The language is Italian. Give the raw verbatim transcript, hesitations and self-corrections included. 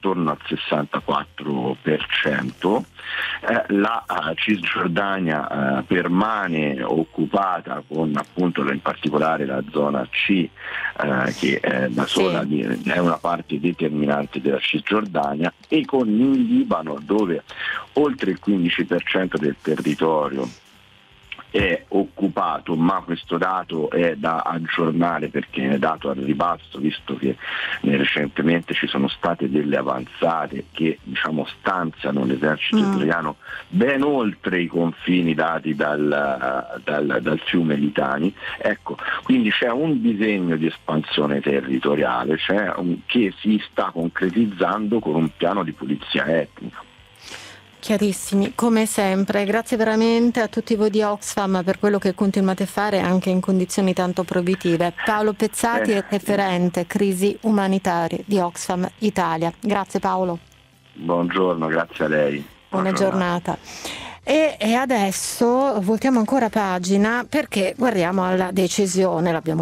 attorno al sessantaquattro per cento. Eh, la uh, Cisgiordania uh, permane occupata con appunto in particolare la zona C, uh, che è da sola sì. è una parte determinante della Cisgiordania, e con il Libano, dove oltre il quindici per cento del territorio è occupato, ma questo dato è da aggiornare perché è dato al ribasso, visto che eh, recentemente ci sono state delle avanzate che diciamo stanziano l'esercito Mm. israeliano ben oltre i confini dati dal, dal, dal fiume Litani. Ecco, quindi c'è un disegno di espansione territoriale, c'è un, che si sta concretizzando con un piano di pulizia etnica. Chiarissimi, come sempre. Grazie veramente a tutti voi di Oxfam per quello che continuate a fare anche in condizioni tanto proibitive. Paolo Pezzati Eh, è referente crisi umanitarie di Oxfam Italia. Grazie Paolo. Buongiorno, grazie a lei. Buona giornata. E, e adesso voltiamo ancora pagina perché guardiamo alla decisione, l'abbiamo